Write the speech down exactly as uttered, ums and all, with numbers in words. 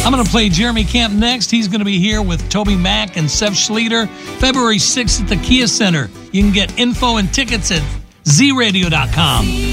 I'm going to play Jeremy Camp next. He's going to be here with Toby Mack and Seth Schleter, February sixth at the Kia Center. You can get info and tickets at z radio dot com.